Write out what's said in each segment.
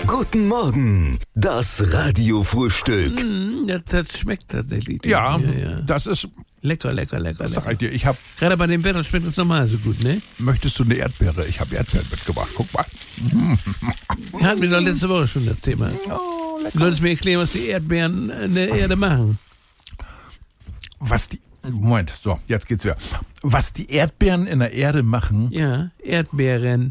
Guten Morgen, das Radiofrühstück. Das schmeckt tatsächlich. Ja, das ist, Lecker. sag ich dir, ich habe, Gerade bei den Beeren schmeckt es normal so gut, ne? möchtest du eine Erdbeere? Ich habe Erdbeeren mitgebracht, guck mal. Hatten wir doch letzte Woche schon das Thema. Oh, Du solltest mir erklären, was die Erdbeeren in der Erde machen. Moment, so, jetzt geht's wieder. Was die Erdbeeren in der Erde machen, Ja, Erdbeeren.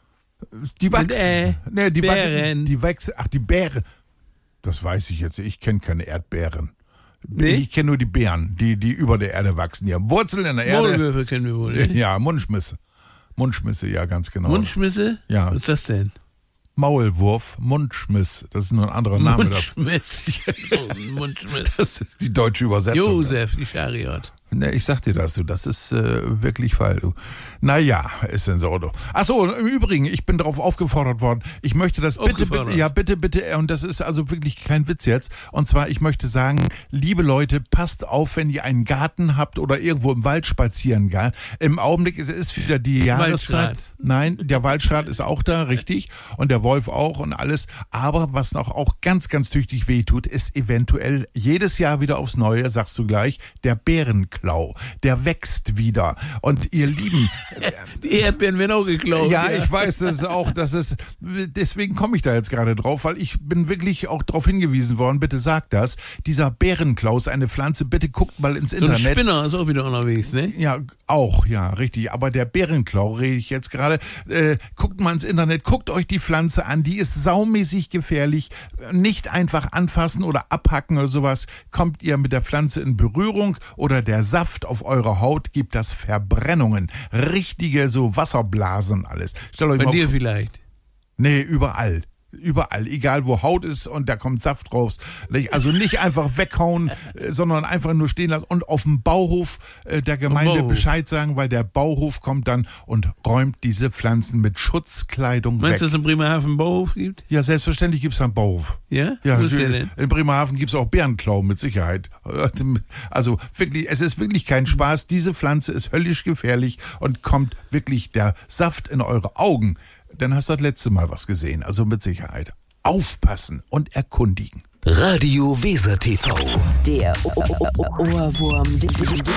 die wachsen. Nee, die Beeren. Die wachsen. Ach, die Beeren. Das weiß ich jetzt. Ich kenne keine Erdbeeren. Nee? Ich kenne nur die Beeren, die über der Erde wachsen. Die haben Wurzeln in der Erde. Maulwürfe kennen wir wohl, ne? Ja, Mundschmisse. Mundschmisse, ja, ganz genau. Mundschmisse? Ja. Was ist das denn? Maulwurf, Mundschmiss. Das ist nur ein anderer Name. Mundschmiss. Mundschmiss. Das ist die deutsche Übersetzung. Josef Ischariot. Ne, ich sag dir das ist wirklich falsch. Naja, ist denn so. Achso, im Übrigen, ich bin darauf aufgefordert worden, ich möchte das bitte, und das ist also wirklich kein Witz jetzt, und zwar, ich möchte sagen, liebe Leute, passt auf, wenn ihr einen Garten habt oder irgendwo im Wald spazieren geht. Im Augenblick ist wieder die Jahreszeit. Waldschrat. Nein, der Waldschrat ist auch da, richtig, und der Wolf auch und alles, aber was noch auch ganz, ganz tüchtig wehtut, ist eventuell jedes Jahr wieder aufs Neue, sagst du gleich, der Bärenklau, der wächst wieder. Und ihr Lieben... Die Erdbeeren werden auch geklaut. Ja, ich weiß, deswegen komme ich da jetzt gerade drauf, weil ich bin wirklich auch darauf hingewiesen worden, bitte sagt das, dieser Bärenklau ist eine Pflanze, bitte guckt mal ins So ein Internet. Spinner ist auch wieder unterwegs, ne? Ja, auch, ja, richtig. Aber der Bärenklau rede ich jetzt gerade. Guckt mal ins Internet, guckt euch die Pflanze an, die ist saumäßig gefährlich. Nicht einfach anfassen oder abhacken oder sowas. Kommt ihr mit der Pflanze in Berührung oder der Saft auf eurer Haut, gibt das Verbrennungen. Richtige so Wasserblasen alles. Stellt euch Bei mal dir vor. vielleicht. Nee, überall. Überall, egal wo Haut ist und da kommt Saft raus. Also nicht einfach weghauen, sondern einfach nur stehen lassen und auf dem Bauhof der Gemeinde Bauhof. Bescheid sagen, weil der Bauhof kommt dann und räumt diese Pflanzen mit Schutzkleidung Meinst du, weg. dass es in Bremerhaven einen Bauhof gibt? Ja, selbstverständlich gibt's da einen Bauhof. Ja? Ja, Wo ist der natürlich. denn? In Bremerhaven gibt's auch Bärenklau mit Sicherheit. Also wirklich, es ist wirklich kein Spaß. Diese Pflanze ist höllisch gefährlich und kommt wirklich der Saft in eure Augen. Dann hast du das letzte Mal was gesehen, also mit Sicherheit. Aufpassen und erkundigen. Radio Weser TV. Der Ohrwurm